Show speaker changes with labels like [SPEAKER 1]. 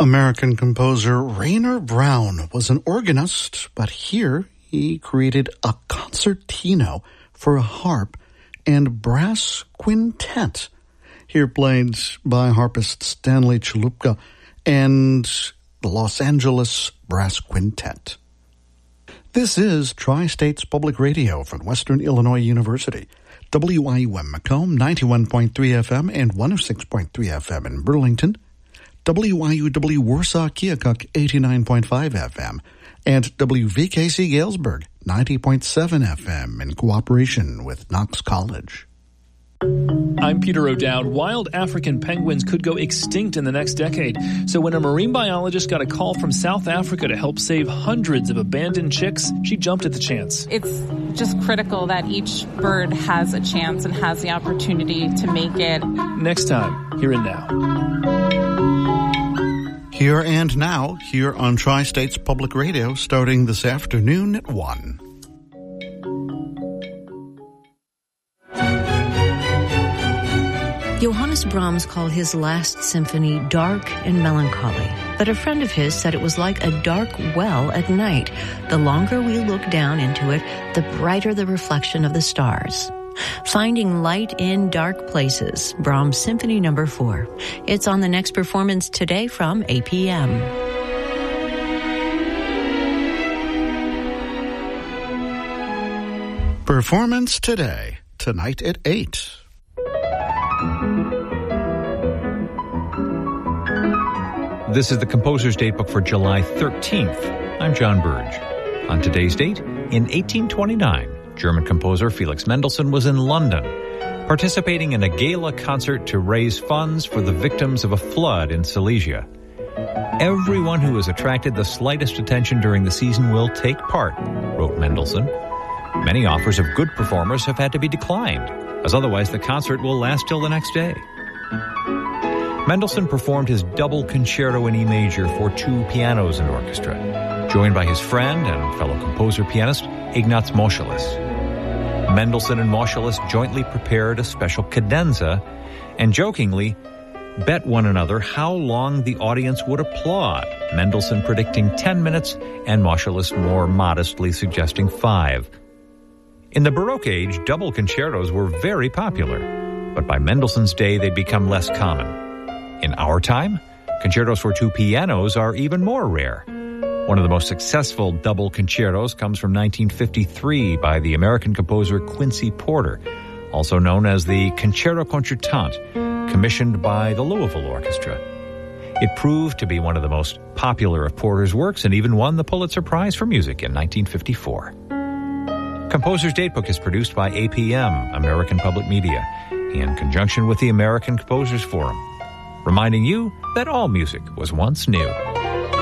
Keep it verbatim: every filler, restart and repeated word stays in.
[SPEAKER 1] American composer Rainer Brown was an organist, but here he created a concertino for a harp and brass quintet, here played by harpist Stanley Chalupka and the Los Angeles Brass Quintet. This is Tri-States Public Radio from Western Illinois University, W I U M Macomb, ninety-one point three F M and one oh six point three F M in Burlington, W I U W Warsaw Keokuk, eighty-nine point five F M, and W V K C Galesburg, ninety point seven F M in cooperation with Knox College.
[SPEAKER 2] I'm Peter O'Dowd. Wild African penguins could go extinct in the next decade. So when a marine biologist got a call from South Africa to help save hundreds of abandoned chicks, she jumped at the chance.
[SPEAKER 3] It's just critical that each bird has a chance and has the opportunity to make it.
[SPEAKER 2] Next time, Here and Now.
[SPEAKER 1] Here and Now, here on Tri-States Public Radio, starting this afternoon at one.
[SPEAKER 4] Johannes Brahms called his last symphony dark and melancholy, but a friend of his said it was like a dark well at night. The longer we look down into it, the brighter the reflection of the stars. Finding light in dark places, Brahms Symphony Number Four. It's on the next performance today from A P M.
[SPEAKER 1] Performance today, tonight at eight.
[SPEAKER 5] This is the Composer's Datebook for July thirteenth. I'm John Burge. On today's date, in eighteen twenty-nine, German composer Felix Mendelssohn was in London, participating in a gala concert to raise funds for the victims of a flood in Silesia. Everyone who has attracted the slightest attention during the season will take part, wrote Mendelssohn. Many offers of good performers have had to be declined, as otherwise the concert will last till the next day. Mendelssohn performed his double concerto in E major for two pianos and orchestra, joined by his friend and fellow composer-pianist Ignaz Moscheles. Mendelssohn and Moscheles jointly prepared a special cadenza and jokingly bet one another how long the audience would applaud, Mendelssohn predicting ten minutes and Moscheles more modestly suggesting five. In the Baroque age, double concertos were very popular, but by Mendelssohn's day they'd become less common. In our time, concertos for two pianos are even more rare. One of the most successful double concertos comes from nineteen fifty-three by the American composer Quincy Porter, also known as the Concerto Concertante, commissioned by the Louisville Orchestra. It proved to be one of the most popular of Porter's works and even won the Pulitzer Prize for Music in nineteen fifty-four. Composer's Datebook is produced by A P M, American Public Media, in conjunction with the American Composers Forum, reminding you that all music was once new.